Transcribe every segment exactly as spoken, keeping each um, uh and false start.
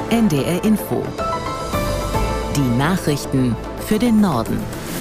N D R Info. Die Nachrichten für den Norden.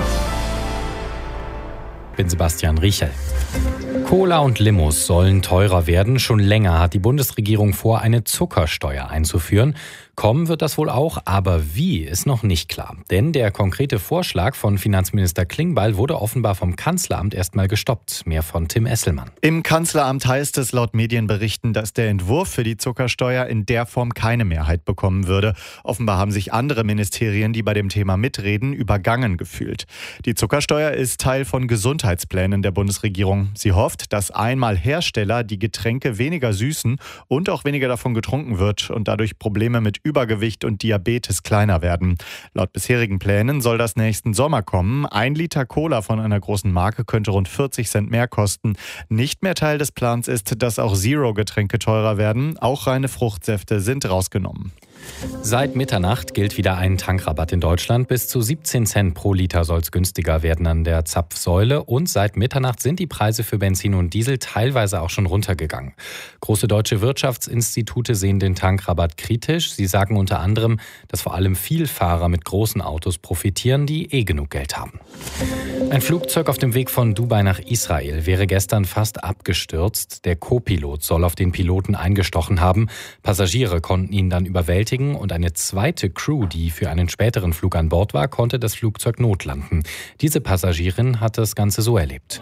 Ich bin Sebastian Riechel. Cola und Limos sollen teurer werden. Schon länger hat die Bundesregierung vor, eine Zuckersteuer einzuführen. Kommen wird das wohl auch, aber wie, ist noch nicht klar. Denn der konkrete Vorschlag von Finanzminister Klingbeil wurde offenbar vom Kanzleramt erstmal gestoppt. Mehr von Tim Esselmann. Im Kanzleramt heißt es laut Medienberichten, dass der Entwurf für die Zuckersteuer in der Form keine Mehrheit bekommen würde. Offenbar haben sich andere Ministerien, die bei dem Thema mitreden, übergangen gefühlt. Die Zuckersteuer ist Teil von Gesundheitsplänen der Bundesregierung. Sie hofft, dass einmal Hersteller die Getränke weniger süßen und auch weniger davon getrunken wird und dadurch Probleme mit Übergewicht und Diabetes kleiner werden. Laut bisherigen Plänen soll das nächsten Sommer kommen. Ein Liter Cola von einer großen Marke könnte rund vierzig Cent mehr kosten. Nicht mehr Teil des Plans ist, dass auch Zero-Getränke teurer werden. Auch reine Fruchtsäfte sind rausgenommen. Seit Mitternacht gilt wieder ein Tankrabatt in Deutschland. Bis zu siebzehn Cent pro Liter soll es günstiger werden an der Zapfsäule. Und seit Mitternacht sind die Preise für Benzin und Diesel teilweise auch schon runtergegangen. Große deutsche Wirtschaftsinstitute sehen den Tankrabatt kritisch. Sie sagen unter anderem, dass vor allem Vielfahrer mit großen Autos profitieren, die eh genug Geld haben. Ein Flugzeug auf dem Weg von Dubai nach Israel wäre gestern fast abgestürzt. Der Co-Pilot soll auf den Piloten eingestochen haben. Passagiere konnten ihn dann überwältigen und eine zweite Crew, die für einen späteren Flug an Bord war, konnte das Flugzeug notlanden. Diese Passagierin hat das Ganze so erlebt.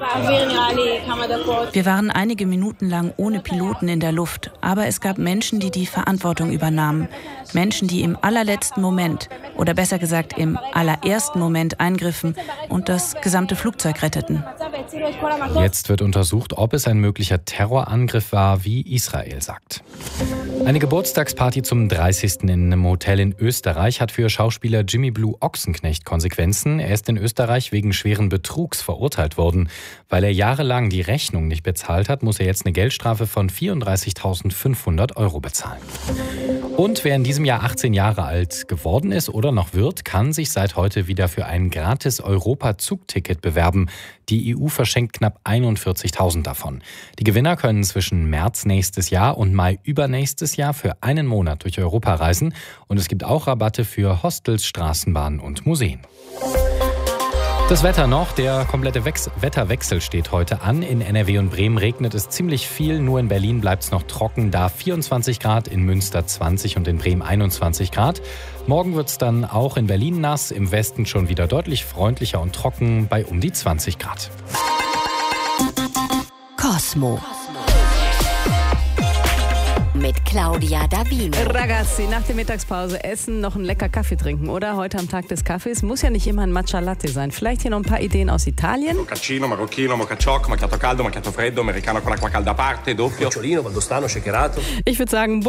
Wir waren einige Minuten lang ohne Piloten in der Luft, aber es gab Menschen, die die Verantwortung übernahmen. Menschen, die im allerletzten Moment, oder besser gesagt im allerersten Moment eingriffen und das gesamte Flugzeug retteten. Jetzt wird untersucht, ob es ein möglicher Terrorangriff war, wie Israel sagt. Eine Geburtstagsparty zum dreißigsten in einem Hotel in Österreich hat für Schauspieler Jimmy Blue Ochsenknecht Konsequenzen. Er ist in Österreich wegen schweren Betrugs verurteilt worden. Weil er jahrelang die Rechnung nicht bezahlt hat, muss er jetzt eine Geldstrafe von vierunddreißigtausendfünfhundert Euro bezahlen. Und wer in diesem Jahr achtzehn Jahre alt geworden ist oder noch wird, kann sich seit heute wieder für ein gratis Europa-Zugticket bewerben. Die E U verschenkt knapp einundvierzigtausend davon. Die Gewinner können zwischen März nächstes Jahr und Mai übernächstes Jahr für einen Monat durch Europa reisen. Und es gibt auch Rabatte für Hostels, Straßenbahnen und Museen. Das Wetter noch, der komplette Wex- Wetterwechsel steht heute an. In N R W und Bremen regnet es ziemlich viel, nur in Berlin bleibt es noch trocken, da vierundzwanzig Grad, in Münster zwanzig und in Bremen einundzwanzig Grad. Morgen wird es dann auch in Berlin nass, im Westen schon wieder deutlich freundlicher und trocken bei um die zwanzig Grad. Cosmo. Mit Claudia Davino. Ragazzi, nach der Mittagspause essen, noch einen lecker Kaffee trinken, oder? Heute am Tag des Kaffees. Muss ja nicht immer ein Matcha Latte sein. Vielleicht hier noch ein paar Ideen aus Italien. Moccacino, Marocchino, Moccacioc, Macchiato caldo, Macchiato freddo, Americano con acqua calda a parte, doppio. Ich würde sagen,